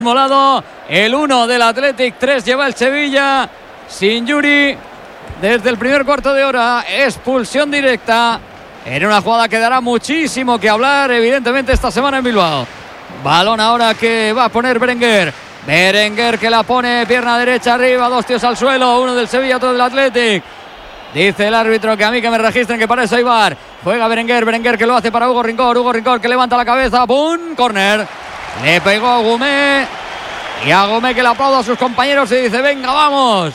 Molado, el 1 del Athletic, 3 lleva el Sevilla, sin Yuri, desde el primer cuarto de hora, expulsión directa, en una jugada que dará muchísimo que hablar, evidentemente, esta semana en Bilbao. Balón ahora que va a poner Berenguer que la pone, pierna derecha arriba, 2 tíos al suelo, uno del Sevilla, otro del Athletic. Dice el árbitro que a mí que me registren, que para eso hay VAR. Juega Berenguer que lo hace para Hugo Rincón que levanta la cabeza, ¡pum! Córner. Le pegó a Gumé. Y a Gumé que le aplaude a sus compañeros y dice: venga, vamos.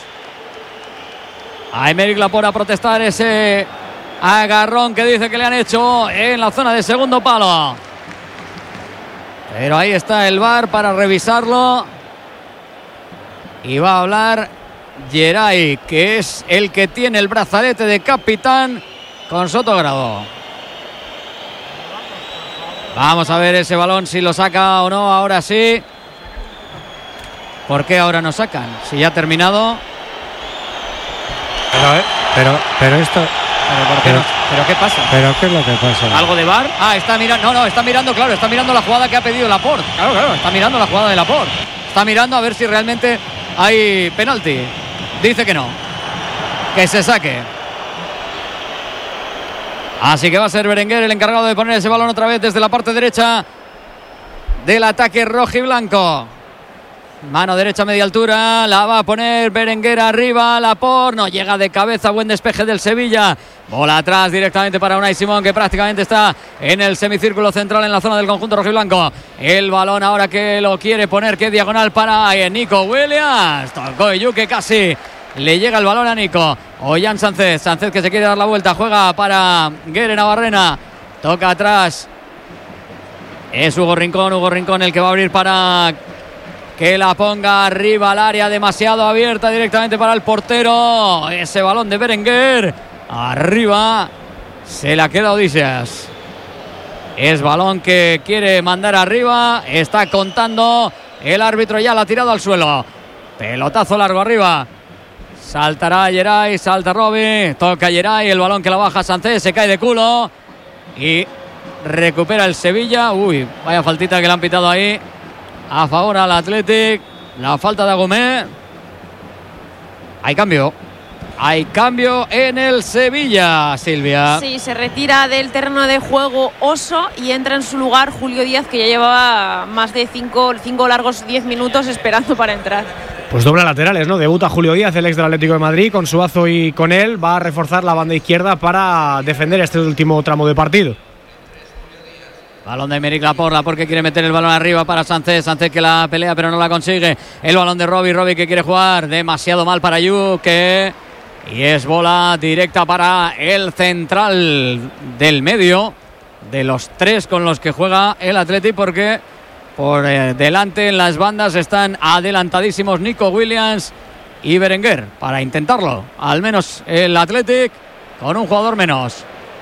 A Aymeric Laporte a protestar ese agarrón que dice que le han hecho en la zona de segundo palo. Pero ahí está el VAR para revisarlo. Y va a hablar Geray, que es el que tiene el brazalete de capitán con Sotogrado. Vamos a ver ese balón, si lo saca o no. Ahora sí. ¿Por qué ahora no sacan? Si ya ha terminado. Pero esto... ¿Pero qué pasa? ¿Pero qué es lo que pasa? ¿Algo de VAR? Ah, está mirando. No, está mirando, claro. Está mirando la jugada que ha pedido Laporte. Claro. Está mirando la jugada de Laporte. Está mirando a ver si realmente hay penalti. Dice que no. Que se saque. Así que va a ser Berenguer el encargado de poner ese balón otra vez desde la parte derecha del ataque rojiblanco. Mano derecha media altura, la va a poner Berenguer arriba, Laporte no llega de cabeza, buen despeje del Sevilla. Bola atrás directamente para Unai Simón, que prácticamente está en el semicírculo central en la zona del conjunto rojiblanco. El balón ahora que lo quiere poner, que diagonal para Nico Williams. Tocó Yuke, casi le llega el balón a Nico. Ollán Sánchez que se quiere dar la vuelta, juega para Guere Navarrena, toca atrás. Es Hugo Rincón el que va a abrir para que la ponga arriba al área, demasiado abierta directamente para el portero. Ese balón de Berenguer arriba, se la queda Odíseas. Es balón que quiere mandar arriba, está contando el árbitro, ya la ha tirado al suelo. Pelotazo largo arriba. Saltará Geray, salta Robi, toca Geray, el balón que la baja Sánchez, se cae de culo y recupera el Sevilla. Uy, vaya faltita que le han pitado ahí a favor al Athletic, la falta de Agumé. Hay cambio en el Sevilla, Silvia. Sí, se retira del terreno de juego Oso y entra en su lugar Julio Díaz, que ya llevaba más de 5 largos 10 minutos esperando para entrar. Pues dobla laterales, ¿no? Debuta Julio Díaz, el ex del Atlético de Madrid, con Suazo, y con él va a reforzar la banda izquierda para defender este último tramo de partido. Balón de Aymeric Laporte que quiere meter el balón arriba para Sánchez que la pelea pero no la consigue. El balón de Robi que quiere jugar, demasiado mal para Yuke. Y es bola directa para el central del medio, de los 3 con los que juega el Athletic, porque por delante en las bandas están adelantadísimos Nico Williams y Berenguer para intentarlo, al menos el Athletic con un jugador menos.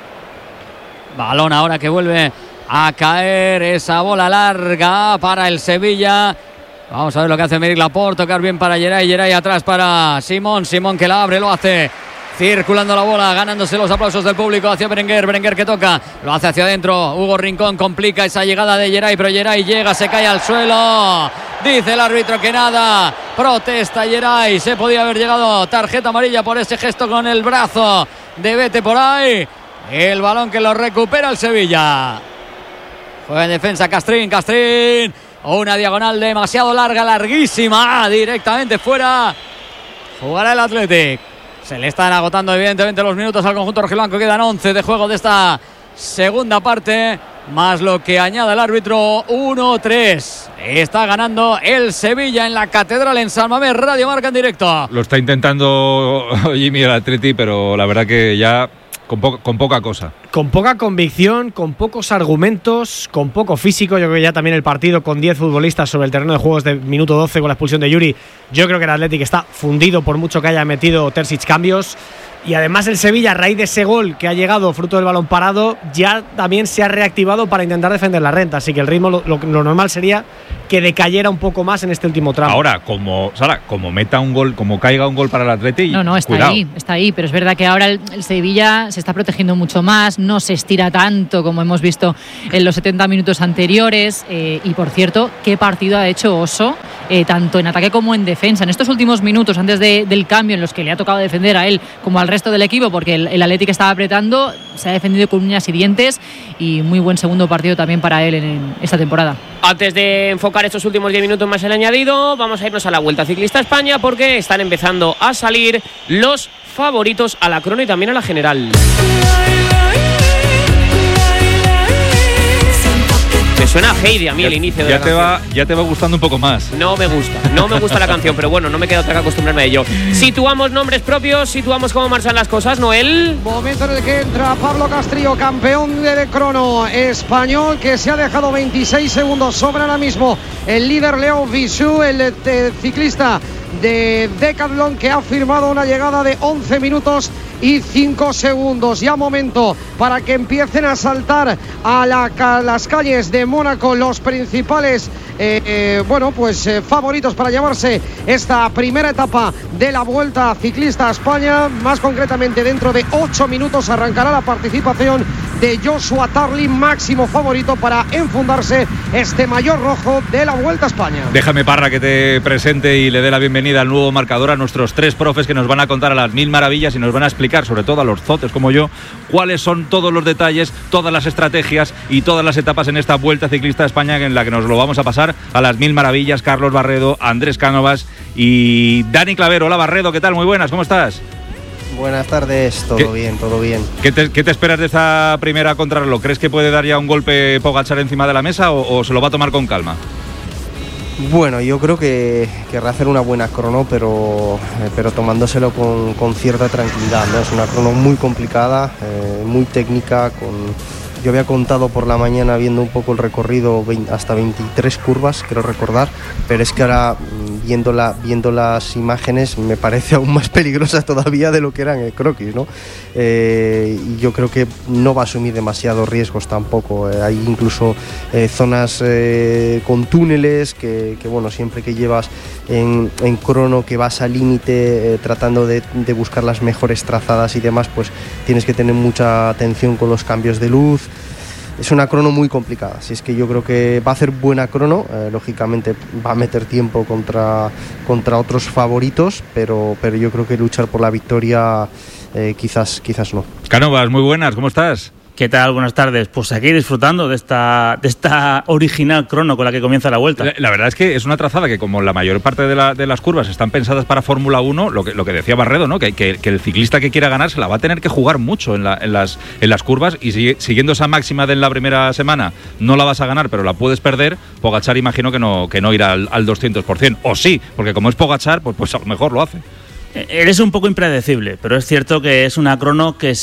Balón ahora que vuelve a caer, esa bola larga para el Sevilla. Vamos a ver lo que hace Aymeric Laporte, tocar bien para Geray atrás para Simón que la abre, lo hace circulando la bola, ganándose los aplausos del público hacia Berenguer que toca, lo hace hacia adentro. Hugo Rincón complica esa llegada de Geray, pero Geray llega, se cae al suelo. Dice el árbitro que nada, protesta Geray, se podía haber llegado tarjeta amarilla por ese gesto con el brazo de vete por ahí. El balón que lo recupera el Sevilla. Juega en defensa Castrín, una diagonal demasiado larga, larguísima, directamente fuera. Jugará el Athletic. Se le están agotando evidentemente los minutos al conjunto rojiblanco. Quedan 11 de juego de esta segunda parte, más lo que añade el árbitro. 1-3. Está ganando el Sevilla en la Catedral en San Mamés. Radio Marca en directo. Lo está intentando Jimmy el Athletic, pero la verdad que ya con poca cosa. Con poca convicción, con pocos argumentos, con poco físico. Yo creo que ya también el partido con 10 futbolistas sobre el terreno de juegos de minuto 12 con la expulsión de Yuri. Yo creo que el Athletic está fundido, por mucho que haya metido Terzic cambios. Y además el Sevilla, a raíz de ese gol que ha llegado fruto del balón parado, ya también se ha reactivado para intentar defender la renta. Así que el ritmo, lo normal sería que decayera un poco más en este último tramo. Ahora, como meta un gol, como caiga un gol para el Atleti, no, está ahí, pero es verdad que ahora el Sevilla se está protegiendo mucho más, no se estira tanto como hemos visto en los 70 minutos anteriores, y por cierto, qué partido ha hecho Oso, tanto en ataque como en defensa. En estos últimos minutos, antes del cambio, en los que le ha tocado defender a él como al resto del equipo, porque el Atleti que estaba apretando se ha defendido con uñas y dientes, y muy buen segundo partido también para él en esta temporada. Antes de enfocar estos últimos 10 minutos más el añadido, vamos a irnos a la Vuelta Ciclista España, porque están empezando a salir los favoritos a la crono y también a la general. Me suena a Heidi a mí el inicio de la canción. Ya te va gustando un poco más. No me gusta la canción, pero bueno, no me queda otra que acostumbrarme a ello. Situamos nombres propios, situamos cómo marchan las cosas, Noel. Momento en el que entra Pablo Castrillo, campeón de crono español, que se ha dejado 26 segundos sobre ahora mismo el líder Leo Visu, el ciclista de Decathlon, que ha firmado una llegada de 11 minutos y 5 segundos. Ya momento para que empiecen a saltar a las calles de Mónaco los principales favoritos para llevarse esta primera etapa de la Vuelta Ciclista a España. Más concretamente, dentro de 8 minutos arrancará la participación de Joshua Tarling, máximo favorito para enfundarse este maillot rojo de la Vuelta a España. Déjame, Parra, que te presente y le dé la bienvenida al nuevo marcador a nuestros 3 profes que nos van a contar a las 1000 maravillas y nos van a explicar, sobre todo a los zotes como yo, cuáles son todos los detalles, todas las estrategias y todas las etapas en esta Vuelta Ciclista a España, en la que nos lo vamos a pasar a las 1000 maravillas. Carlos Barredo, Andrés Cánovas y Dani Clavero. Hola, Barredo, ¿qué tal? Muy buenas, ¿cómo estás? Buenas tardes, todo bien. ¿Qué te esperas de esta primera contrarreloj? ¿Crees que puede dar ya un golpe Pogačar encima de la mesa o se lo va a tomar con calma? Bueno, yo creo que querrá hacer una buena crono, pero tomándoselo con cierta tranquilidad, ¿no? Es una crono muy complicada, muy técnica. Yo había contado por la mañana, viendo un poco el recorrido, hasta 23 curvas, creo recordar, pero es que ahora, viendo las imágenes, me parece aún más peligrosa todavía de lo que era en el croquis, ¿no? Y yo creo que no va a asumir demasiados riesgos tampoco. Hay incluso zonas con túneles que bueno, siempre que llevas en crono, que vas al límite tratando de buscar las mejores trazadas y demás, pues tienes que tener mucha atención con los cambios de luz. Es una crono muy complicada, así es que yo creo que va a hacer buena crono. Lógicamente va a meter tiempo contra otros favoritos, pero yo creo que luchar por la victoria quizás no. Cánovas, muy buenas, ¿cómo estás? ¿Qué tal? Buenas tardes. Pues aquí disfrutando de esta original crono con la que comienza la Vuelta. La verdad es que es una trazada que, como la mayor parte de las curvas están pensadas para Fórmula 1, lo que decía Barredo, ¿no? Que el ciclista que quiera ganar se la va a tener que jugar mucho en las curvas, y siguiendo esa máxima de la primera semana, no la vas a ganar, pero la puedes perder. Pogačar imagino que no irá al 200%, o sí, porque como es Pogačar, pues a lo mejor lo hace. Eres un poco impredecible, pero es cierto que es una crono que,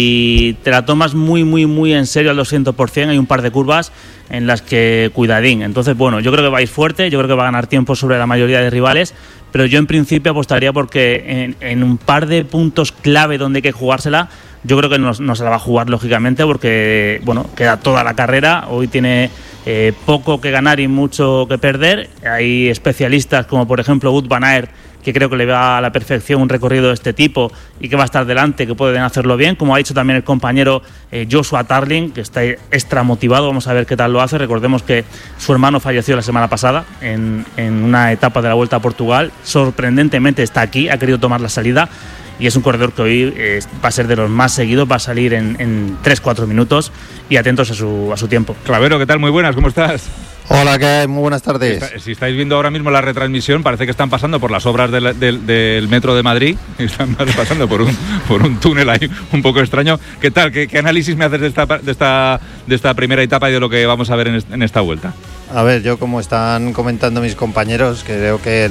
si te la tomas muy, muy, muy en serio al 200%, hay un par de curvas en las que cuidadín. Entonces, bueno, yo creo que va a ir fuerte, yo creo que va a ganar tiempo sobre la mayoría de rivales, pero yo en principio apostaría porque en un par de puntos clave donde hay que jugársela, yo creo que no se la va a jugar, lógicamente, porque bueno, queda toda la carrera. Hoy tiene poco que ganar y mucho que perder. Hay especialistas como, por ejemplo, Wout van Aert, que creo que le va a la perfección un recorrido de este tipo y que va a estar delante, que pueden hacerlo bien, como ha dicho también el compañero Joshua Tarling, que está extra motivado. Vamos a ver qué tal lo hace. Recordemos que su hermano falleció la semana pasada en una etapa de la Vuelta a Portugal. Sorprendentemente está aquí, ha querido tomar la salida, y es un corredor que hoy va a ser de los más seguidos, va a salir en 3-4 minutos, y atentos a su tiempo. Clavero, ¿qué tal? Muy buenas, ¿cómo estás? Hola, ¿qué hay? Muy buenas tardes. Si estáis viendo ahora mismo la retransmisión, parece que están pasando por las obras del Metro de Madrid. Están pasando por un túnel ahí un poco extraño. ¿Qué tal? ¿Qué análisis me haces de esta primera etapa y de lo que vamos a ver en esta Vuelta? A ver, yo, como están comentando mis compañeros, creo que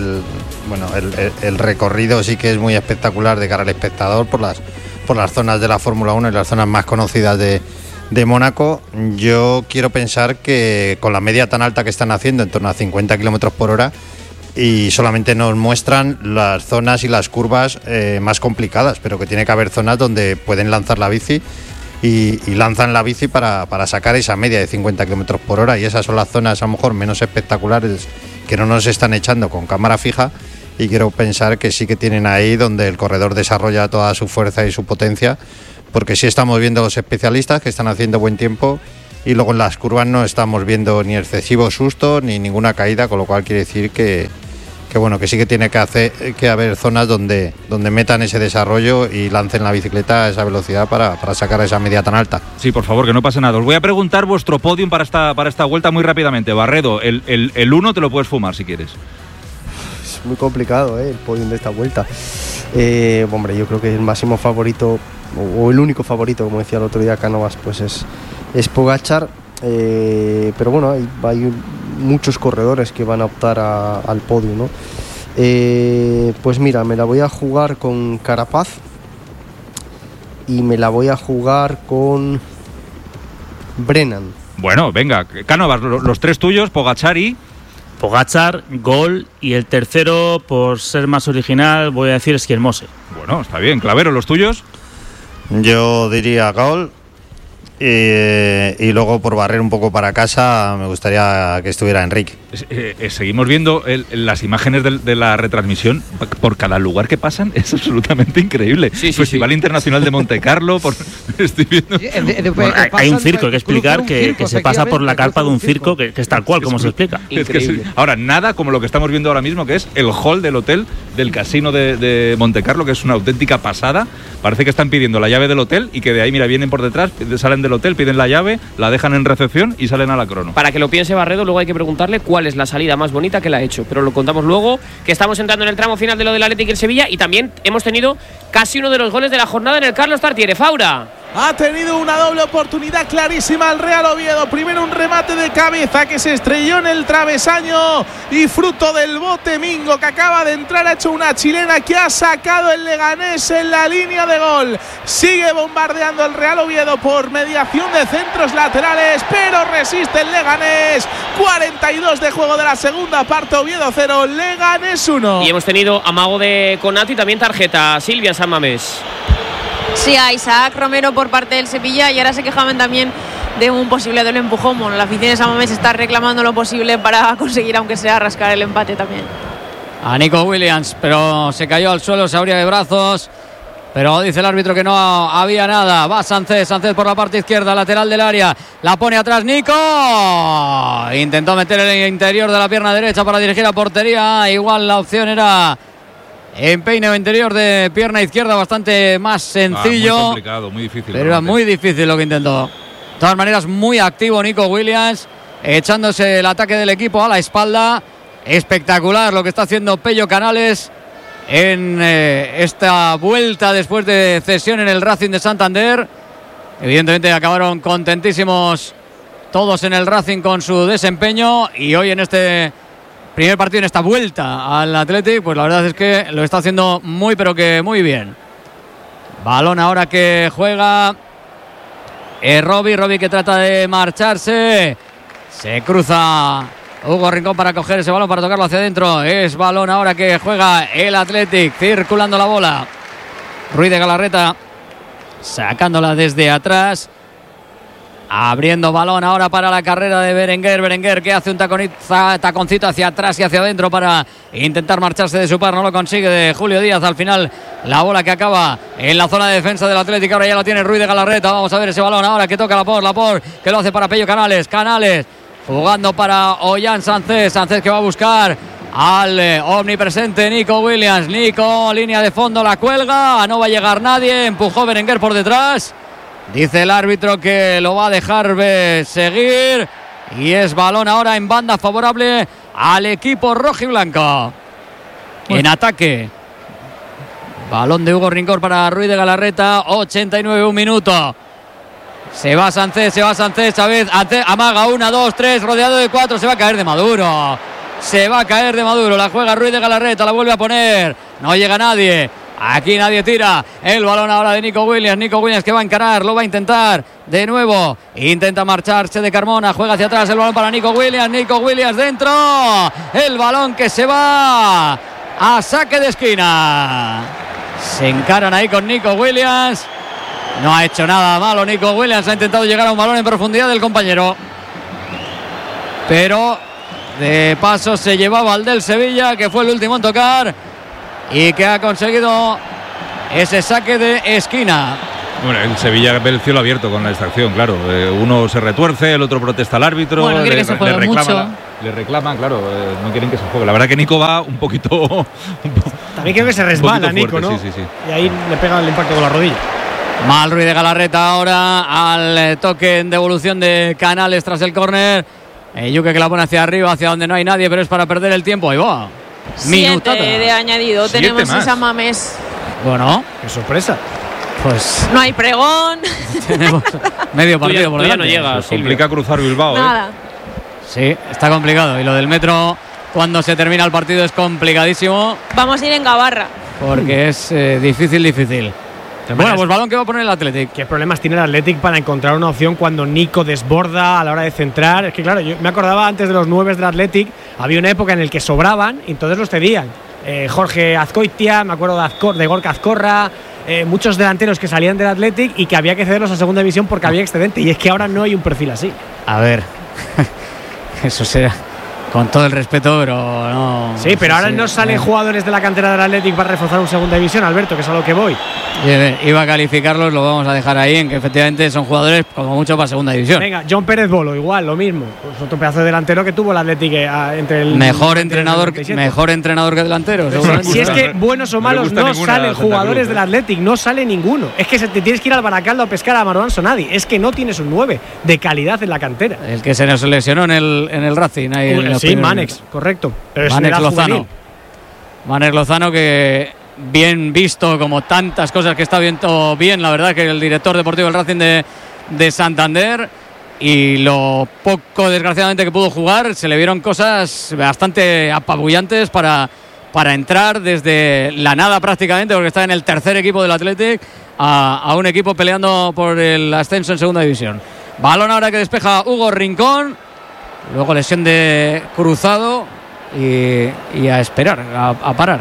el recorrido sí que es muy espectacular de cara al espectador por las zonas de la Fórmula 1 y las zonas más conocidas de Mónaco. Yo quiero pensar que con la media tan alta que están haciendo, en torno a 50 km por hora, y solamente nos muestran las zonas y las curvas más complicadas, pero que tiene que haber zonas donde pueden lanzar la bici y lanzan la bici para sacar esa media de 50 km por hora, y esas son las zonas a lo mejor menos espectaculares que no nos están echando con cámara fija, y quiero pensar que sí que tienen ahí donde el corredor desarrolla toda su fuerza y su potencia, porque sí estamos viendo los especialistas que están haciendo buen tiempo, y luego en las curvas no estamos viendo ni excesivo susto ni ninguna caída, con lo cual quiere decir que bueno, que sí que tiene que haber zonas donde metan ese desarrollo y lancen la bicicleta a esa velocidad para sacar esa media tan alta. Sí, por favor, que no pase nada. Os voy a preguntar vuestro podium para esta vuelta muy rápidamente. Barredo, el 1 te lo puedes fumar si quieres. Es muy complicado, el podium de esta vuelta. Hombre, yo creo que el máximo favorito, o el único favorito, como decía el otro día Cánovas, pues es Pogačar. Pero bueno, hay muchos corredores que van a optar al podio, ¿no? Pues mira, me la voy a jugar con Carapaz y me la voy a jugar con Brennan. Bueno, venga, Cánovas, los tres tuyos, Pogačar y... Pogačar, Gol, y el tercero, por ser más original, voy a decir Skjelmose. Bueno, está bien. Clavero, ¿los tuyos? Yo diría Gol. Y luego, por barrer un poco para casa, me gustaría que estuviera Enrique. Seguimos viendo las imágenes de la retransmisión por cada lugar que pasan. Es absolutamente increíble. Festival Internacional de Monte Carlo. Estoy viendo. Bueno, hay un circo, hay que explicar que se pasa por la carpa de un circo que es tal cual, como se explica. Ahora, nada como lo que estamos viendo ahora mismo, que es el hall del hotel del casino de Monte Carlo, que es una auténtica pasada. Parece que están pidiendo la llave del hotel y que de ahí, mira, vienen por detrás, salen del hotel, piden la llave, la dejan en recepción y salen a la crono. Para que lo piense Barredo, luego hay que preguntarle cuál es la salida más bonita que la ha hecho, pero lo contamos luego, que estamos entrando en el tramo final de lo del Athletic y el Sevilla, y también hemos tenido casi uno de los goles de la jornada en el Carlos Tartiere. Faura. Ha tenido una doble oportunidad clarísima el Real Oviedo. Primero un remate de cabeza que se estrelló en el travesaño y fruto del bote Mingo, que acaba de entrar, ha hecho una chilena que ha sacado el Leganés en la línea de gol. Sigue bombardeando el Real Oviedo por mediación de centros laterales, pero resiste el Leganés. 42 de juego de la segunda parte, Oviedo 0, Leganés 1. Y hemos tenido amago de Konato y también tarjeta. Silvia San Mamés. Sí, a Isaac Romero por parte del Sevilla, y ahora se quejaban también de un posible doble empujón. Bueno, la afición de San Mamés está reclamando lo posible para conseguir, aunque sea, rascar el empate también. A Nico Williams, pero se cayó al suelo, se abría de brazos, pero dice el árbitro que no había nada. Va Sánchez por la parte izquierda, lateral del área, la pone atrás Nico, intentó meter el interior de la pierna derecha para dirigir a portería. Igual la opción era empeine interior de pierna izquierda, bastante más sencillo. Muy complicado, muy difícil. Pero era muy difícil lo que intentó. De todas maneras, muy activo Nico Williams, echándose el ataque del equipo a la espalda. Espectacular lo que está haciendo Pello Canales en esta vuelta después de cesión en el Racing de Santander. Evidentemente acabaron contentísimos todos en el Racing con su desempeño, y hoy en este primer partido, en esta vuelta al Athletic, pues la verdad es que lo está haciendo muy, pero que muy bien. Balón ahora que juega Robbie que trata de marcharse. Se cruza Hugo Rincón para coger ese balón, para tocarlo hacia adentro. Es balón ahora que juega el Athletic, circulando la bola. Ruiz de Galarreta sacándola desde atrás. Abriendo balón ahora para la carrera de Berenguer que hace un taconcito hacia atrás y hacia adentro para intentar marcharse de su par. No lo consigue, de Julio Díaz. Al final la bola que acaba en la zona de defensa del Atlético. Ahora ya la tiene Ruiz de Galarreta. Vamos a ver ese balón ahora que toca Laporte que lo hace para Pello Canales jugando para Ollán Sánchez que va a buscar al omnipresente Nico Williams. Nico, línea de fondo, la cuelga, no va a llegar nadie. Empujó Berenguer por detrás. Dice el árbitro que lo va a dejar seguir, y es balón ahora en banda favorable al equipo rojiblanco. En ataque, balón de Hugo Rincón para Ruiz de Galarreta. 89, un minuto. Se va Sánchez, Chávez amaga 1, 2, 3, rodeado de 4, se va a caer de Maduro. La juega Ruiz de Galarreta, la vuelve a poner, no llega nadie. Aquí nadie tira. El balón ahora de Nico Williams. Nico Williams que va a encarar, lo va a intentar de nuevo. Intenta marcharse de Carmona. Juega hacia atrás el balón para Nico Williams. Nico Williams dentro. El balón que se va a saque de esquina. Se encaran ahí con Nico Williams. No ha hecho nada malo Nico Williams. Ha intentado llegar a un balón en profundidad del compañero. Pero de paso se llevaba al del Sevilla, que fue el último en tocar y que ha conseguido ese saque de esquina. Bueno, el Sevilla ve el cielo abierto con la distracción, claro. Uno se retuerce, el otro protesta al árbitro. Bueno, quiere que se juegue mucho. Le reclaman, claro, no quieren que se juegue. La verdad que Nico va un poquito. También creo que se resbala Nico, ¿no? Sí. Y ahí le pega el impacto con la rodilla. Mal Ruiz de Galarreta ahora al toque en devolución de Canales tras el córner. Yuke que la pone hacia arriba, hacia donde no hay nadie, pero es para perder el tiempo. Ahí va. 7 de añadido. Tenemos esa Mames. Bueno, qué sorpresa. Pues no hay pregón. Tenemos medio partido por delante. No llega. Se complica cruzar Bilbao. Nada. Sí, está complicado. Y lo del metro, cuando se termina el partido, es complicadísimo. Vamos a ir en Gabarra. Porque es difícil. Bueno, pues balón que va a poner el Athletic. ¿Qué problemas tiene el Athletic para encontrar una opción cuando Nico desborda a la hora de centrar? Es que claro, yo me acordaba antes de los 9 del Athletic, había una época en la que sobraban y entonces los cedían. Jorge Azcoitia, me acuerdo de Gorka Azcorra, muchos delanteros que salían del Athletic y que había que cederlos a segunda división porque había excedente. Y es que ahora no hay un perfil así. A ver, eso será con todo el respeto, pero no. Sí, pero ahora no salen jugadores de la cantera del Athletic para reforzar un segunda división, Alberto, que es a lo que voy. Iba a calificarlos, lo vamos a dejar ahí, en que efectivamente son jugadores como mucho para segunda división. Venga, John Pérez Bolo, igual, lo mismo. Pues otro pedazo de delantero que tuvo el Athletic entre el. Mejor entrenador que delantero. Si es que buenos o malos no salen jugadores del Athletic, no sale ninguno. Es que te tienes que ir al Baracaldo a pescar a Marwan Sonadi. Es que no tienes un 9 de calidad en la cantera. El que se nos lesionó en el Racing. Sí, Manex, correcto. Pero Manex Lozano. Manex Lozano, que bien visto, como tantas cosas que está viendo bien, la verdad, que el director deportivo del Racing de Santander. Y lo poco, desgraciadamente, que pudo jugar, se le vieron cosas bastante apabullantes para entrar desde la nada prácticamente, porque está en el tercer equipo del Athletic, a un equipo peleando por el ascenso en segunda división. Balón ahora que despeja Hugo Rincón. Luego lesión de Cruzado y a esperar, a parar.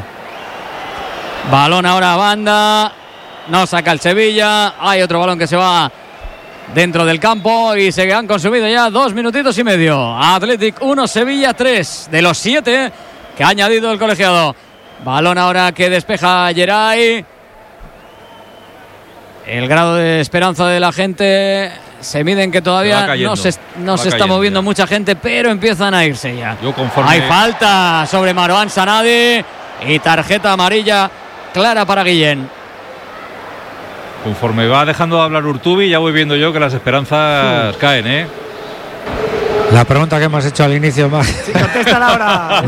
Balón ahora a banda. No saca el Sevilla. Hay otro balón que se va dentro del campo y se han consumido ya 2 minutitos y medio. Athletic 1, Sevilla 3 de los 7 que ha añadido el colegiado. Balón ahora que despeja Geray. El grado de esperanza de la gente se miden que todavía no se está moviendo mucha gente, pero empiezan a irse ya. Hay falta sobre Marwan Sanadi y tarjeta amarilla clara para Guillén. Conforme va dejando de hablar Urtubi, ya voy viendo yo que las esperanzas caen, ¿eh? La pregunta que hemos hecho al inicio más. Sí, contéstala ahora.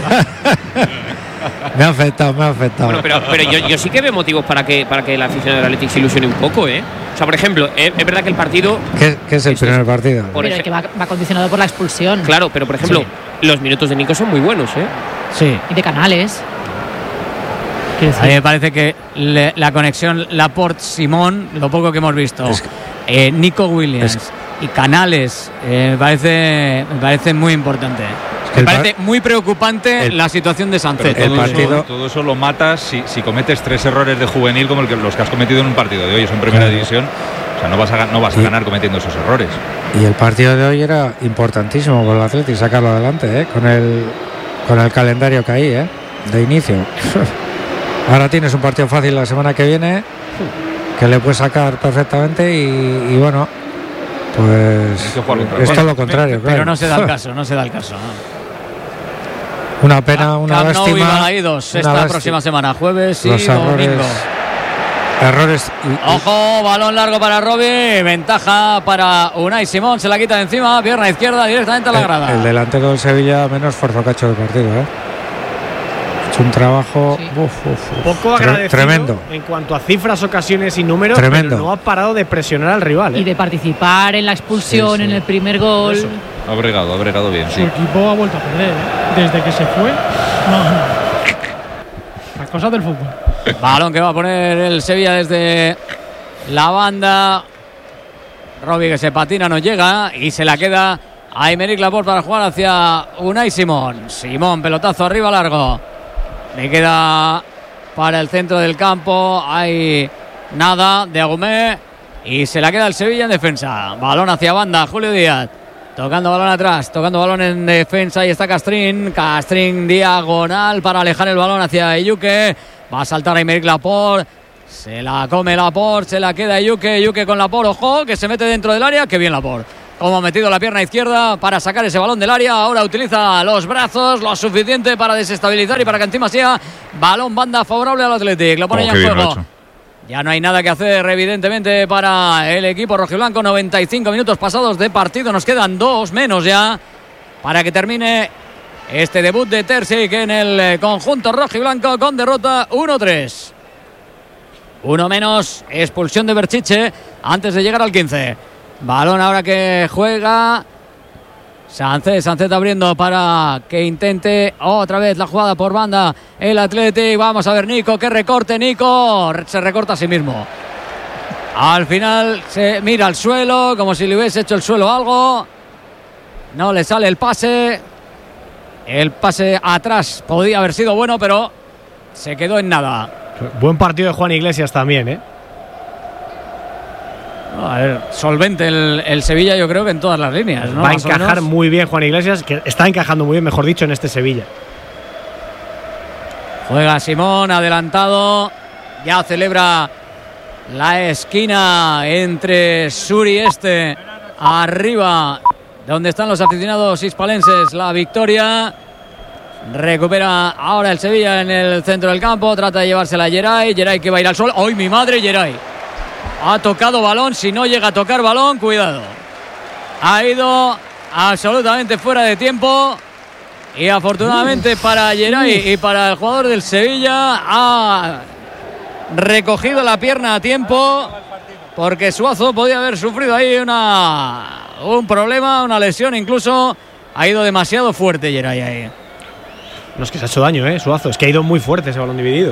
Me ha afectado. Bueno, pero yo sí que veo motivos para que la afición del Athletic se ilusione un poco, ¿eh? O sea, por ejemplo, es verdad que el partido. ¿Qué es el primer partido? Pero que va condicionado por la expulsión. Claro, pero por ejemplo, los minutos de Nico son muy buenos, ¿eh? Sí. Y de Canales. A mí me parece que la conexión Laporte-Simón, lo poco que hemos visto, Nico Williams y Canales, me parece muy importante. Me parece muy preocupante la situación de Sánchez. Todo eso lo matas si cometes 3 errores de juvenil como los que has cometido en un partido de hoy. Es en primera división. O sea, no vas a ganar cometiendo esos errores. Y el partido de hoy era importantísimo para el Athletic sacarlo adelante, con el calendario que hay, de inicio. Ahora tienes un partido fácil la semana que viene que le puedes sacar perfectamente y bueno, pues es todo lo contrario. Pero no se da el caso, ¿no? Una pena, una lástima. Camp Nou y Balaídos esta próxima semana, jueves y domingo. Errores. Ojo, balón largo para Robbie, ventaja para Unai Simón, se la quita de encima, pierna izquierda directamente a la grada. El delantero del Sevilla menos esfuerzo que ha hecho del partido, un trabajo poco agradecido, tremendo en cuanto a cifras, ocasiones y números, tremendo. Pero no ha parado de presionar al rival, y de participar en la expulsión, en el primer gol. Eso. Ha bregado bien. Su equipo ha vuelto a perder, desde que se fue. No. Las cosas del fútbol. Balón que va a poner el Sevilla desde la banda. Robbie que se patina, no llega y se la queda a Aymeric Laporte para jugar hacia Unai Simón. Simón, pelotazo arriba largo. Le queda para el centro del campo. Hay nada de Agumé y se la queda el Sevilla en defensa. Balón hacia banda, Julio Díaz. Tocando balón atrás, tocando balón en defensa. Ahí está Castrín. Castrín diagonal para alejar el balón hacia Ejuke. Va a saltar Aymeric Laporte. Se la come Laporte, se la queda Ejuke con Laporte, ojo, que se mete dentro del área. Qué bien Laporte, como ha metido la pierna izquierda para sacar ese balón del área. Ahora utiliza los brazos, lo suficiente para desestabilizar y para que encima sea balón banda favorable al Athletic. Lo pone ya en juego. Ya no hay nada que hacer, evidentemente, para el equipo rojiblanco. 95 minutos pasados de partido, nos quedan 2 menos ya para que termine este debut de Terzic en el conjunto rojiblanco con derrota 1-3. 1 menos, expulsión de Berchiche antes de llegar al 15. Balón ahora que juega Sánchez abriendo para que intente otra vez la jugada por banda el Athletic. Vamos a ver Nico, que recorte Nico, se recorta a sí mismo. Al final se mira al suelo como si le hubiese hecho el suelo algo. No le sale el pase. El pase atrás podía haber sido bueno, pero se quedó en nada. Buen partido de Juan Iglesias también, ¿eh? A ver, solvente el Sevilla, yo creo que en todas las líneas, ¿no? Va a encajar muy bien Juan Iglesias, que está encajando muy bien, mejor dicho, en este Sevilla. Juega Simón, adelantado. Ya celebra la esquina entre sur y este. Arriba, donde están los aficionados hispalenses, la victoria. Recupera ahora el Sevilla en el centro del campo. Trata de llevársela a Geray. Geray que va a ir al suelo. ¡Ay, mi madre, Geray! Ha tocado balón. Si no llega a tocar balón, cuidado. Ha ido absolutamente fuera de tiempo. Y afortunadamente para Geray y para el jugador del Sevilla, ha recogido la pierna a tiempo. Porque Suazo podía haber sufrido ahí un problema, una lesión incluso. Ha ido demasiado fuerte Geray ahí. No es que se ha hecho daño, Suazo. Es que ha ido muy fuerte ese balón dividido.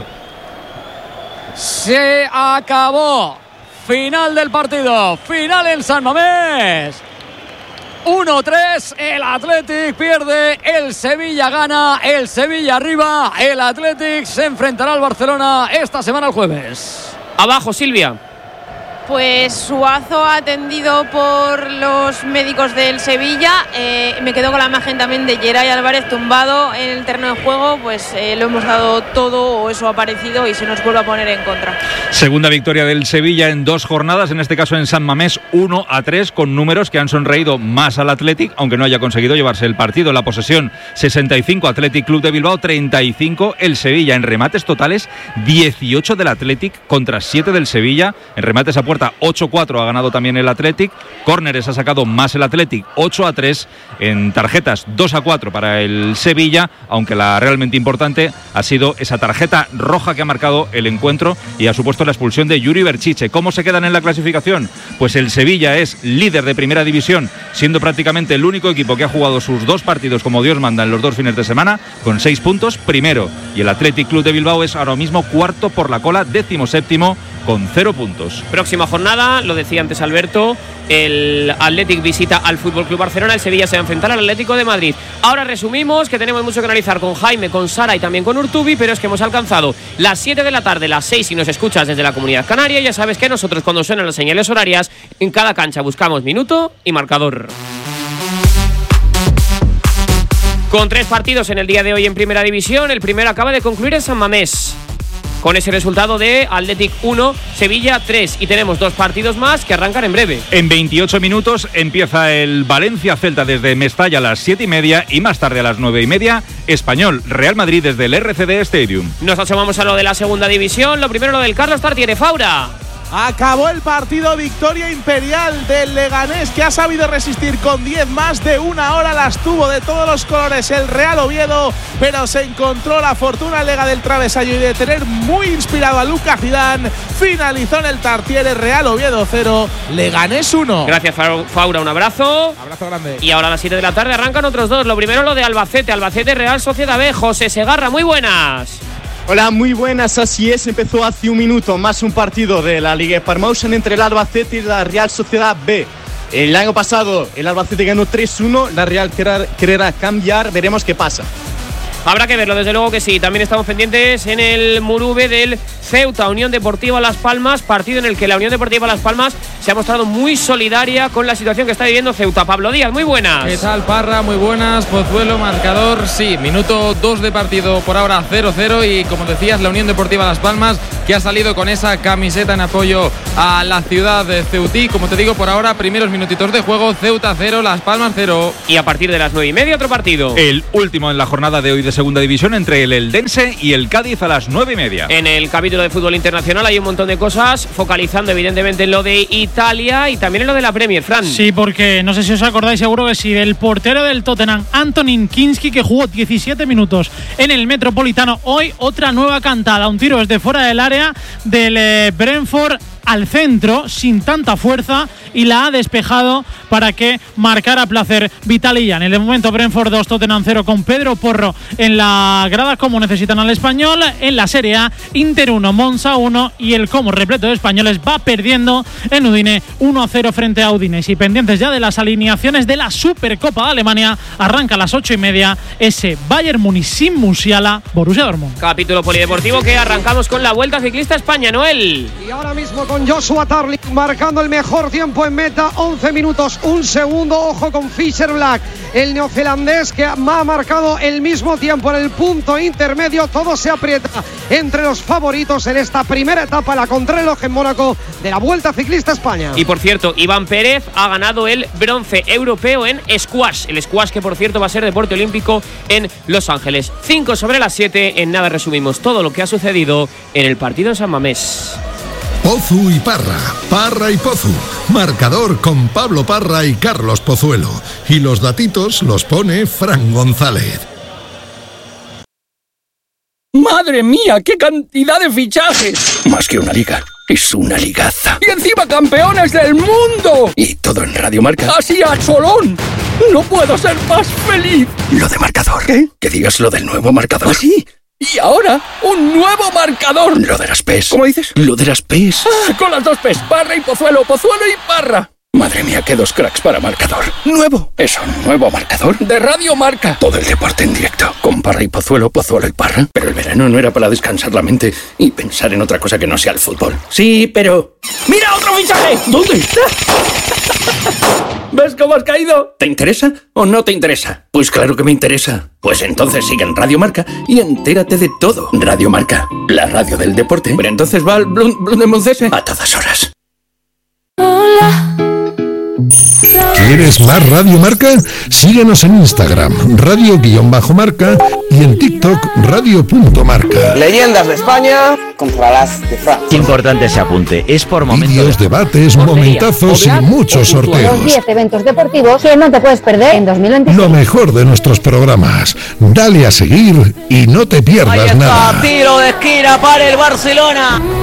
Se acabó. Final del partido. Final en San Mamés. 1-3. El Athletic pierde. El Sevilla gana. El Sevilla arriba. El Athletic se enfrentará al Barcelona esta semana el jueves. Abajo, Silvia. Pues Suazo atendido por los médicos del Sevilla. Me quedo con la imagen también de Geray Álvarez tumbado en el terreno de juego. Pues lo hemos dado todo, o eso ha parecido, y se nos vuelve a poner en contra. Segunda victoria del Sevilla en 2 jornadas, en este caso en San Mamés, 1-3, con números que han sonreído más al Athletic, aunque no haya conseguido llevarse el partido. La posesión 65, Athletic Club de Bilbao 35, el Sevilla en remates totales 18 del Athletic contra 7 del Sevilla. En remates a puerta 8-4 ha ganado también el Athletic. Córneres ha sacado más el Athletic, 8-3. En tarjetas 2-4 para el Sevilla, aunque la realmente importante ha sido esa tarjeta roja que ha marcado el encuentro y ha supuesto la expulsión de Yuri Berchiche. ¿Cómo se quedan en la clasificación? Pues el Sevilla es líder de primera división, siendo prácticamente el único equipo que ha jugado sus 2 partidos como Dios manda en los 2 fines de semana, con 6 puntos, primero. Y el Athletic Club de Bilbao es ahora mismo cuarto por la cola, 17º, con 0 puntos. Próxima jornada, lo decía antes Alberto, el Athletic visita al FC Barcelona, el Sevilla se va a enfrentar al Atlético de Madrid. Ahora resumimos que tenemos mucho que analizar con Jaime, con Sara y también con Urtubi, pero es que hemos alcanzado las 7 de la tarde, las 6 si nos escuchas desde la Comunidad Canaria. Ya sabes que nosotros, cuando suenan las señales horarias, en cada cancha buscamos minuto y marcador. Con 3 partidos en el día de hoy en Primera División, el primero acaba de concluir en San Mamés, con ese resultado de Athletic 1, Sevilla 3. Y tenemos 2 partidos más que arrancan en breve. En 28 minutos empieza el Valencia-Celta desde Mestalla a las 7:30 y más tarde a las 9:30, Español Real Madrid desde el RCD Stadium. Nos asomamos a lo de la segunda división. Lo primero, lo del Carlos Tartiere. Faura. Acabó el partido, victoria imperial del Leganés, que ha sabido resistir con 10 más de 1 hora. Las tuvo de todos los colores el Real Oviedo, pero se encontró la fortuna lega del travesaño y de tener muy inspirado a Lucas Zidane. Finalizó en el Tartiere, Real Oviedo 0, Leganés 1. Gracias, Faura, un abrazo. Abrazo grande. Y ahora a las 7 de la tarde arrancan otros 2. Lo primero, lo de Albacete Real Sociedad B. José Segarra, muy buenas. Hola, muy buenas, así es, empezó hace un minuto más un partido de la Liga Promotion entre el Albacete y la Real Sociedad B. El año pasado el Albacete ganó 3-1, la Real querrá cambiar, veremos qué pasa. Habrá que verlo, desde luego que sí. También estamos pendientes en el Murube del Ceuta, Unión Deportiva Las Palmas, partido en el que la Unión Deportiva Las Palmas se ha mostrado muy solidaria con la situación que está viviendo Ceuta. Pablo Díaz, muy buenas. ¿Qué tal, Parra? Muy buenas. Pozuelo, marcador, sí, minuto 2 de partido, por ahora 0-0 y como decías, la Unión Deportiva Las Palmas que ha salido con esa camiseta en apoyo a la ciudad de Ceutí. Como te digo, por ahora, primeros minutitos de juego, Ceuta 0, Las Palmas 0. Y a partir de las 9:30 otro partido. El último en la jornada de hoy de Segunda División entre el Eldense y el Cádiz a las 9:30. En el capítulo de fútbol internacional hay un montón de cosas, focalizando evidentemente en lo de Italia y también en lo de la Premier, Fran. Sí, porque no sé si os acordáis, seguro que sí, del portero del Tottenham, Antonin Kinski, que jugó 17 minutos en el Metropolitano. Hoy otra nueva cantada, un tiro desde fuera del área del Brentford al centro, sin tanta fuerza, y la ha despejado para que marcara placer Vitalían. En el momento Brentford 2, Tottenham 0, con Pedro Porro en la grada, como necesitan al español. En la Serie A, Inter 1, Monza 1, y el Como repleto de españoles va perdiendo en Udine 1-0 frente a Udinese. Y pendientes ya de las alineaciones de la Supercopa de Alemania, arranca a las 8:30 ese Bayern Múnich sin Musiala, Borussia Dortmund. Capítulo polideportivo que arrancamos con la Vuelta Ciclista España, Noel. Y ahora mismo con Joshua Tarling marcando el mejor tiempo en meta, 11 minutos, 1 segundo. Ojo con Fisher Black, el neozelandés, que ha marcado el mismo tiempo en el punto intermedio. Todo se aprieta entre los favoritos en esta primera etapa, la contrarreloj en Mónaco de la Vuelta Ciclista España. Y por cierto, Iván Pérez ha ganado el bronce europeo en squash. El squash que por cierto va a ser deporte olímpico en Los Ángeles. 5:07. En nada resumimos todo lo que ha sucedido en el partido en San Mamés. Pozu y Parra, Parra y Pozu. Marcador con Pablo Parra y Carlos Pozuelo. Y los datitos los pone Fran González. ¡Madre mía, qué cantidad de fichajes! Más que una liga, es una ligaza. ¡Y encima campeones del mundo! Y todo en Radio Marca. ¡Así a cholón! ¡No puedo ser más feliz! Lo de marcador. ¿Qué? Que digas lo del nuevo marcador. ¿Ah, sí? Y ahora, un nuevo marcador. Lo de las PES. ¿Cómo dices? Lo de las PES. Ah, con las dos PES, Parra y Pozuelo, Pozuelo y Parra. Madre mía, qué dos cracks para marcador. Nuevo. Eso, nuevo marcador de Radio Marca. Todo el deporte en directo. Con Parra y Pozuelo, Pozuelo y Parra. Pero el verano no era para descansar la mente y pensar en otra cosa que no sea el fútbol. Sí, pero... ¡Mira otro fichaje! ¿Dónde está? ¿Ves cómo has caído? ¿Te interesa o no te interesa? Pues claro que me interesa. Pues entonces sigue en Radio Marca y entérate de todo. Radio Marca, la radio del deporte. Pero entonces va al Blundemoncese a todas horas. ¿Quieres más Radio Marca? Síguenos en Instagram, radio_marca, y en TikTok, radio.marca. Leyendas de España contra las de Francia. Importante ese apunte, es por momentos. Vídeos, debates, momentazos y muchos sorteos. Los 10 eventos deportivos que no te puedes perder en 2025. Lo mejor de nuestros programas. Dale a seguir y no te pierdas nada. Tiro de esquina para el Barcelona.